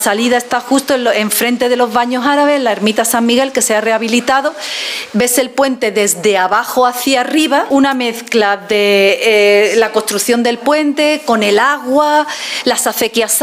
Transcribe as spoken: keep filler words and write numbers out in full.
salida está justo en lo, enfrente de los baños árabes, la ermita San Miguel, que se ha rehabilitado. Ves el puente desde abajo hacia arriba, una mezcla de eh, la construcción del puente con el agua, las acequias